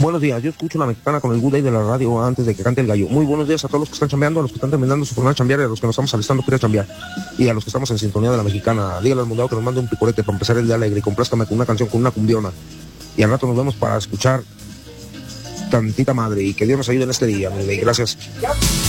Buenos días, yo escucho la mexicana con el Good Day de la radio antes de que cante el gallo. Muy buenos días a todos los que están chambeando, a los que están terminando su jornada de chambear y a los que nos estamos alistando para ir a chambear. Y a los que estamos en sintonía de la mexicana. Dígale al mundado que nos mande un picorete para empezar el día alegre y complázcame con una canción, con una cumbiona. Y al rato nos vemos para escuchar tantita madre y que Dios nos ayude en este día, mi rey. Gracias.